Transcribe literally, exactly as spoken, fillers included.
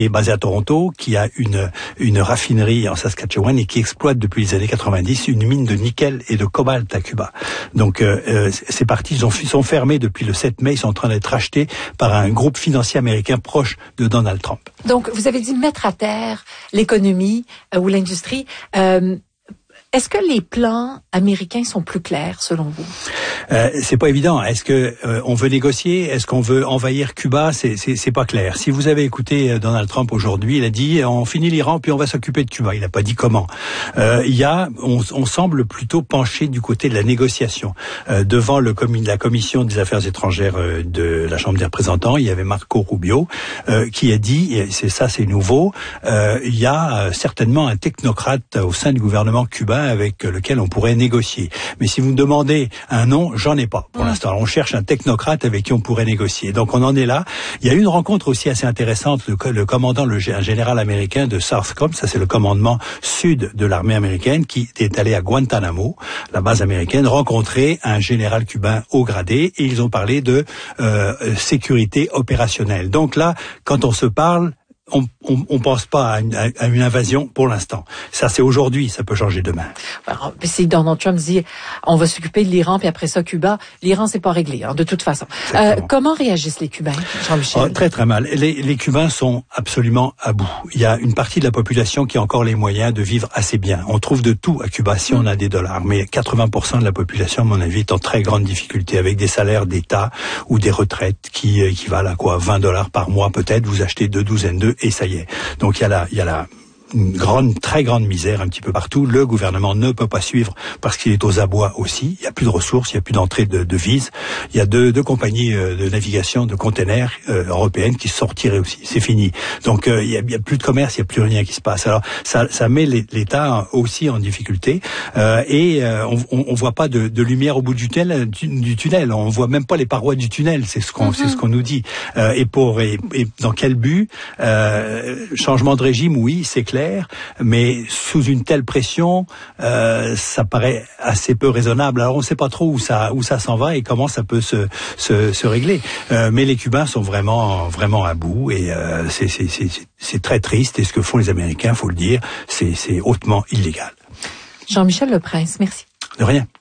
est basé à Toronto, qui a une une raffinerie en Saskatchewan et qui exploite depuis les années quatre-vingt-dix une mine de nickel et de cobalt à Cuba. Donc euh, ces parties sont, sont fermées depuis le sept mai, ils sont en train d'être rachetés par un groupe financier américain proche de Donald Trump. Donc vous avez dit mettre à terre l'économie euh, ou l'industrie. Euh, Est-ce que les plans américains sont plus clairs selon vous? Euh, c'est pas évident. Est-ce que euh, on veut négocier? Est-ce qu'on veut envahir Cuba? C'est, c'est, c'est pas clair. Si vous avez écouté Donald Trump aujourd'hui, il a dit on finit l'Iran puis on va s'occuper de Cuba. Il n'a pas dit comment. Euh, il y a, on, on semble plutôt pencher du côté de la négociation. Euh, devant le commun, la commission des affaires étrangères euh, de la Chambre des représentants, il y avait Marco Rubio euh, qui a dit, et c'est ça, c'est nouveau. Euh, il y a euh, certainement un technocrate au sein du gouvernement cubain avec lequel on pourrait négocier. Mais si vous me demandez un nom, j'en ai pas pour l'instant. Alors, on cherche un technocrate avec qui on pourrait négocier. Donc on en est là. Il y a eu une rencontre aussi assez intéressante. Le, le commandant, le un général américain de Southcom, ça c'est le commandement sud de l'armée américaine, qui est allé à Guantanamo, la base américaine, rencontrer un général cubain haut gradé, et ils ont parlé de euh, sécurité opérationnelle. Donc là, quand on se parle, on on, on pense pas à une, à une invasion pour l'instant. Ça, c'est aujourd'hui, ça peut changer demain. Alors, si Donald Trump dit on va s'occuper de l'Iran puis après ça Cuba, l'Iran c'est pas réglé hein, de toute façon. Euh, comment réagissent les Cubains, Jean-Michel? Oh, très très mal. Les, les Cubains sont absolument à bout. Il y a une partie de la population qui a encore les moyens de vivre assez bien. On trouve de tout à Cuba si on a des dollars, mais quatre-vingts pour cent de la population, à mon avis, est en très grande difficulté avec des salaires d'État ou des retraites qui équivalent à quoi vingt dollars par mois peut-être. Vous achetez deux douzaines d'œufs et ça y est. Donc il y a la, il y a la une grande, très grande misère un petit peu partout. Le gouvernement ne peut pas suivre parce qu'il est aux abois aussi. Il n'y a plus de ressources, il n'y a plus d'entrée de devises. Il y a deux, deux compagnies de navigation de containers euh, européennes qui se sont retirées aussi. C'est fini. Donc euh, il n'y a, il y a plus de commerce, il n'y a plus rien qui se passe. Alors ça, ça met l'État aussi en difficulté euh, et euh, on, on voit pas de, de lumière au bout du tunnel. Du, du tunnel, on voit même pas les parois du tunnel. C'est ce qu'on, mm-hmm. c'est ce qu'on nous dit. Euh, et pour et, et dans quel but? euh, Changement de régime, oui, c'est clair. Mais sous une telle pression, euh, ça paraît assez peu raisonnable. Alors on ne sait pas trop où ça où ça s'en va et comment ça peut se se, se régler. Euh, mais les Cubains sont vraiment vraiment à bout et euh, c'est c'est c'est c'est très triste. Et ce que font les Américains, faut le dire, c'est c'est hautement illégal. Jean-Michel Leprince, merci. De rien.